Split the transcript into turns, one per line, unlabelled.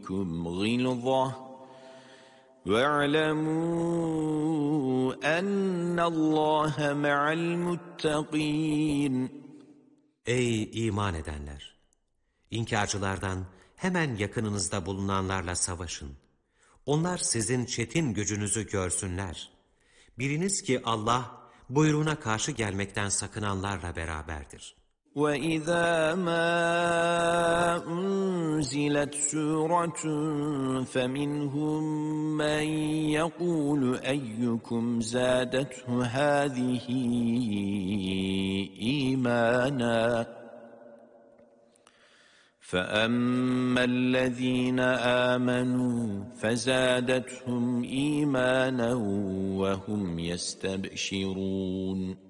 بكم غلظة واعلموا أن الله مع المتقين.
Ey iman edenler! İnkarcılardan hemen yakınınızda bulunanlarla savaşın. Onlar sizin çetin gücünüzü görsünler. Biliniz ki Allah buyruğuna karşı gelmekten sakınanlarla beraberdir.
وَإِذَا مَا أُنْزِلَتْ سُورَةٌ فَمِنْهُمْ مَنْ يَقُولُ أَيُّكُمْ زَادَتْهُ هَذِهِ إِيمَانًا فَأَمَّا الَّذِينَ آمَنُوا فَزَادَتْهُمْ إِيمَانًا وَهُمْ يَسْتَبْشِرُونَ.